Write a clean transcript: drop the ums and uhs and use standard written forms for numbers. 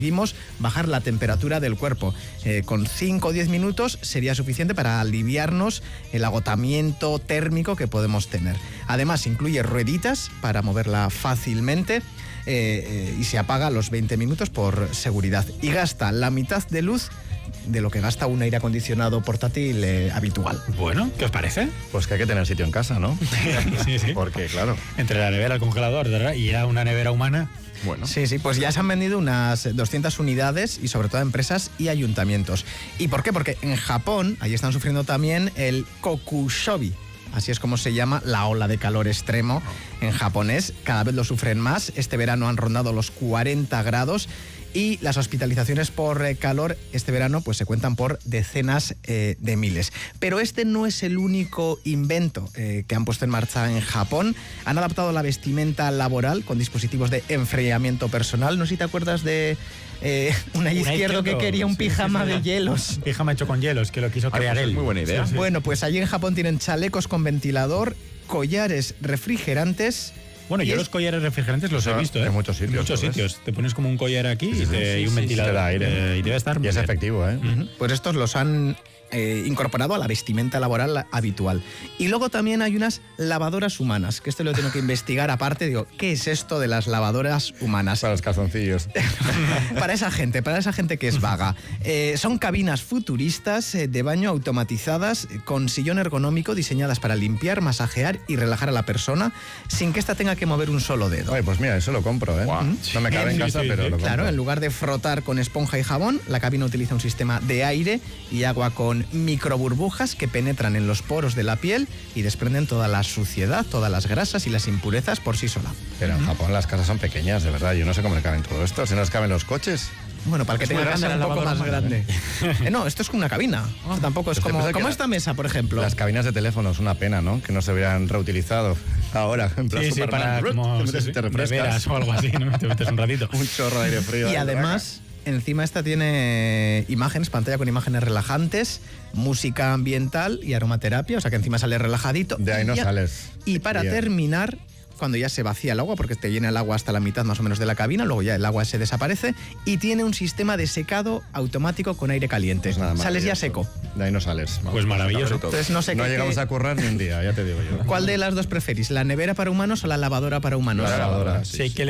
conseguimos bajar la temperatura del cuerpo. Con 5 o 10 minutos sería suficiente para aliviarnos el agotamiento térmico que podemos tener. Además, incluye rueditas para moverla fácilmente y se apaga a los 20 minutos por seguridad. Y gasta la mitad de luz de lo que gasta un aire acondicionado portátil habitual. Bueno, ¿qué os parece? Pues que hay que tener sitio en casa, ¿no? Sí. Porque, claro... Entre la nevera, el congelador, ¿verdad? Y ya una nevera humana... Bueno. Sí, pues ya se han vendido unas 200 unidades y sobre todo a empresas y ayuntamientos. ¿Y por qué? Porque en Japón, ahí están sufriendo también el kokushobi. Así es como se llama la ola de calor extremo en japonés. Cada vez lo sufren más. Este verano han rondado los 40 grados y las hospitalizaciones por calor este verano pues se cuentan por decenas de miles. Pero este no es el único invento que han puesto en marcha en Japón. Han adaptado la vestimenta laboral con dispositivos de enfriamiento personal. No sé si te acuerdas de una izquierdo que quería un pijama de hielos. Un pijama hecho con hielos, que lo quiso crear él. Muy buena idea. Sí. Bueno, pues allí en Japón tienen chalecos con ventilador, collares refrigerantes. Bueno, yo los collares refrigerantes los he visto, ¿eh? En muchos sitios. En muchos sitios. Te pones como un collar aquí y un ventilador. Te da aire. Y debe estar muy Y es bien. efectivo, ¿eh? Pues estos los han incorporado a la vestimenta laboral habitual. Y luego también hay unas lavadoras humanas, que esto lo tengo que investigar aparte. Digo, ¿qué es esto de las lavadoras humanas? Para los calzoncillos. Para esa gente que es vaga. Son cabinas futuristas de baño automatizadas con sillón ergonómico diseñadas para limpiar, masajear y relajar a la persona sin que ésta tenga que mover un solo dedo. Oye, pues mira, eso lo compro, ¿eh? No me cabe en casa, pero lo compro. Claro, en lugar de frotar con esponja y jabón, la cabina utiliza un sistema de aire y agua con microburbujas que penetran en los poros de la piel y desprenden toda la suciedad, todas las grasas y las impurezas por sí sola. Pero en Japón las casas son pequeñas, de verdad. Yo no sé cómo le caben todo esto. Si no les caben los coches. Bueno, para el que tenga muy casa grande un la poco más lavadora grande. No, esto es como una cabina. Esto tampoco es Pues como pensaba que esta mesa, por ejemplo. Las cabinas de teléfono es una pena, ¿no? Que no se vean reutilizado ahora. En plan Sí, Superman. para como Te metes y te refrescas. neveras o algo así, ¿no? Te metes un ratito. Un chorro de aire frío. Y además, encima esta tiene pantalla con imágenes relajantes, música ambiental y aromaterapia, o sea que encima sale relajadito. De ahí no sales. Y para Bien. terminar, cuando ya se vacía el agua, porque te llena el agua hasta la mitad más o menos de la cabina, luego ya el agua se desaparece, y tiene un sistema de secado automático con aire caliente. Pues nada, Sales ya maravilloso. seco. De ahí no sales. Vamos, Pues maravilloso. Entonces no sé No qué- llegamos a currar ni un día, ya te digo yo. ¿Cuál de las dos preferís? ¿La nevera para humanos o la lavadora para humanos? La lavadora, Sí, que